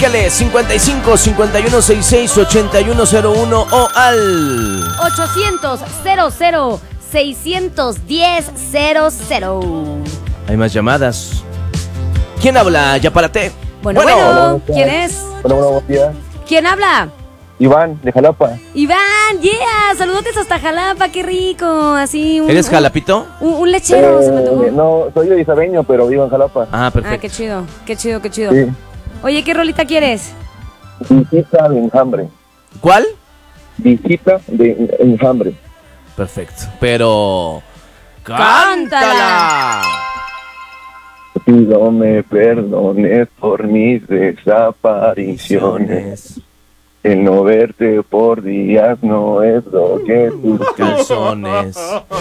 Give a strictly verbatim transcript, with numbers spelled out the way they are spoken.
Márcale cincuenta y cinco, cincuenta y uno, sesenta y seis, ochenta y uno cero uno o al ochocientos, cero cero, seiscientos diez, cero cero. Hay más llamadas. ¿Quién habla? Ya párate. Bueno, Bueno. bueno, ¿quién es? Hola, buenos días. ¿Quién habla? Iván, de Jalapa. Iván, yeah, saludotes hasta Jalapa, qué rico, así un... ¿Eres un- jalapito? Un, un lechero, Eh, se me antojó. no, soy de Isabeño, pero vivo en Jalapa. Ah, Ah, perfecto. qué chido, qué chido, qué chido. Sí. Oye, ¿qué rolita quieres? Visita de enjambre. ¿Cuál? Visita de enjambre. Perfecto. Pero... ¡Cántala! Pido me perdones por mis desapariciones. El no verte por días no es lo que tú Calzones.